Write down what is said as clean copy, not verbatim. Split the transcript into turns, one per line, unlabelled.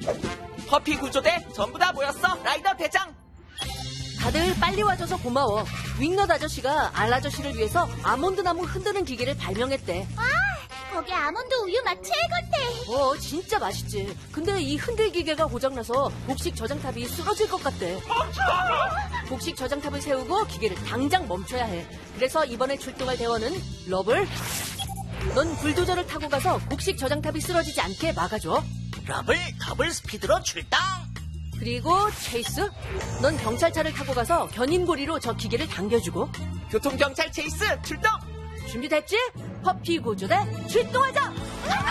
퍼피 구조대 전부 다 모였어. 라이더 대장.
다들 빨리 와줘서 고마워. 윙넛 아저씨가 알 아저씨를 위해서 아몬드 나무 흔드는 기계를 발명했대.
거기 아몬드 우유 맛 최고대.
진짜 맛있지. 근데 이 흔들 기계가 고장나서 복식 저장탑이 쓰러질 것 같대. 복식 저장탑을 세우고 기계를 당장 멈춰야 해. 그래서 이번에 출동할 대원은 러블. 넌 불도저를 타고 가서 복식 저장탑이 쓰러지지 않게 막아줘.
러블 더블 스피드로 출동.
그리고 체이스, 넌 경찰차를 타고 가서 견인고리로 저 기계를 당겨주고.
교통경찰 체이스 출동.
준비됐지? 퍼피 구조대 출동하자!